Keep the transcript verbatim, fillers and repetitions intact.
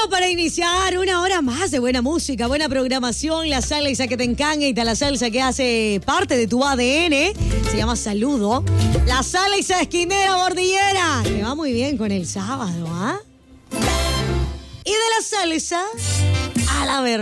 para iniciar una hora más de buena música, buena programación, la salsa que te encanta, la salsa que hace parte de tu A D N, se llama Saludo. La salsa esquinera bordillera, que va muy bien con el sábado, ¿ah? ¿eh? Y de la salsa a la verdad.